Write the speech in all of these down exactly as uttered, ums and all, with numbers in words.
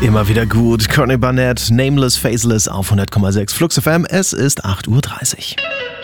Immer wieder gut. Conny Barnett, Nameless, Faceless auf hundert Komma sechs Flux F M. Es ist acht Uhr dreißig.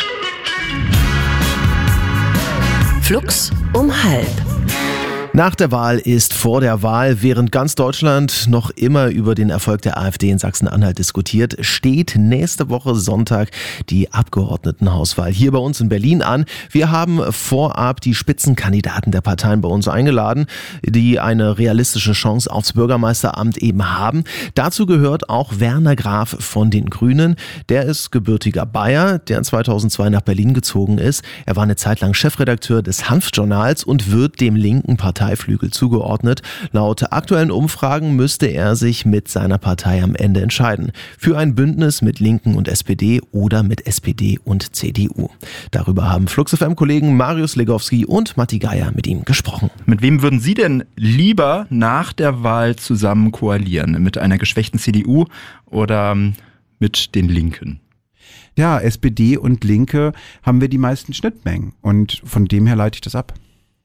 Flux um halb. Nach der Wahl ist vor der Wahl. Während ganz Deutschland noch immer über den Erfolg der AfD in Sachsen-Anhalt diskutiert, steht nächste Woche Sonntag die Abgeordnetenhauswahl hier bei uns in Berlin an. Wir haben vorab die Spitzenkandidaten der Parteien bei uns eingeladen, die eine realistische Chance aufs Bürgermeisteramt eben haben. Dazu gehört auch Werner Graf von den Grünen. Der ist gebürtiger Bayer, der zweitausendzwei nach Berlin gezogen ist. Er war eine Zeit lang Chefredakteur des Hanf-Journals und wird dem linken Parteiflügel zugeordnet. Laut aktuellen Umfragen müsste er sich mit seiner Partei am Ende entscheiden. Für ein Bündnis mit Linken und S P D oder mit S P D und C D U. Darüber haben Flux F M-Kollegen Marius Legowski und Matti Geier mit ihm gesprochen. Mit wem würden Sie denn lieber nach der Wahl zusammen koalieren? Mit einer geschwächten C D U oder mit den Linken? Ja, S P D und Linke haben wir die meisten Schnittmengen und von dem her leite ich das ab.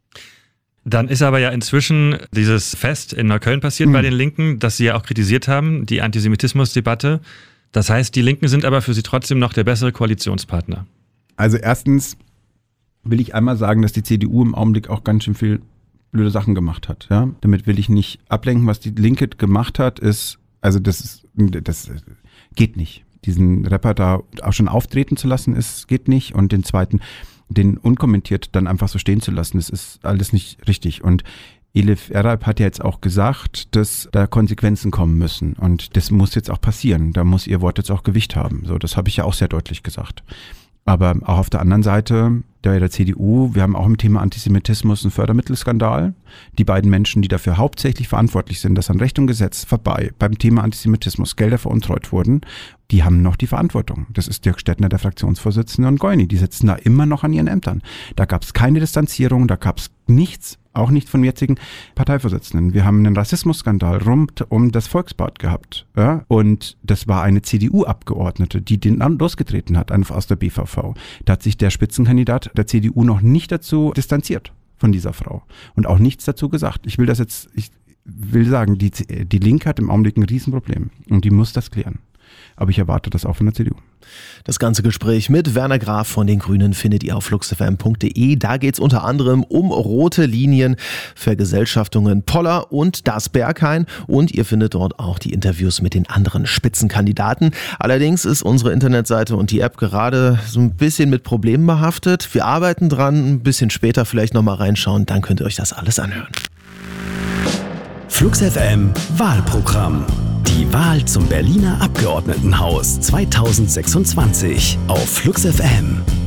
Dann ist aber ja inzwischen dieses Fest in Neukölln passiert mhm. bei den Linken, das Sie ja auch kritisiert haben, die Antisemitismusdebatte. Das heißt, die Linken sind aber für Sie trotzdem noch der bessere Koalitionspartner. Also erstens will ich einmal sagen, dass die C D U im Augenblick auch ganz schön viel blöde Sachen gemacht hat. Ja? Damit will ich nicht ablenken. Was die Linke gemacht hat, ist, also das, ist, das geht nicht. Diesen Rapper da auch schon auftreten zu lassen, ist, geht nicht. Und den zweiten, den unkommentiert dann einfach so stehen zu lassen, das ist alles nicht richtig. Und Elif Eralp hat ja jetzt auch gesagt, dass da Konsequenzen kommen müssen. Und das muss jetzt auch passieren. Da muss ihr Wort jetzt auch Gewicht haben. So, das habe ich ja auch sehr deutlich gesagt. Aber auch auf der anderen Seite der, der C D U, wir haben auch im Thema Antisemitismus einen Fördermittelskandal. Die beiden Menschen, die dafür hauptsächlich verantwortlich sind, dass an Recht und Gesetz vorbei beim Thema Antisemitismus Gelder veruntreut wurden, die haben noch die Verantwortung. Das ist Dirk Stettner, der Fraktionsvorsitzende, und Goini. Die sitzen da immer noch an ihren Ämtern. Da gab es keine Distanzierung, da gab es nichts. Auch nicht von jetzigen Parteivorsitzenden. Wir haben einen Rassismusskandal rund um das Volksbad gehabt. Ja? Und das war eine C D U-Abgeordnete, die den losgetreten hat, einfach aus der B V V. Da hat sich der Spitzenkandidat der C D U noch nicht dazu distanziert von dieser Frau. Und auch nichts dazu gesagt. Ich will das jetzt, ich will sagen, die, die Linke hat im Augenblick ein Riesenproblem. Und die muss das klären. Aber ich erwarte das auch von der C D U. Das ganze Gespräch mit Werner Graf von den Grünen findet ihr auf fluxfm punkt de. Da geht es unter anderem um rote Linien, Vergesellschaftungen Poller und das Berghain. Und ihr findet dort auch die Interviews mit den anderen Spitzenkandidaten. Allerdings ist unsere Internetseite und die App gerade so ein bisschen mit Problemen behaftet. Wir arbeiten dran, ein bisschen später vielleicht nochmal reinschauen, dann könnt ihr euch das alles anhören. Flux F M Wahlprogramm. Die Wahl zum Berliner Abgeordnetenhaus zweitausendsechsundzwanzig auf Flux F M.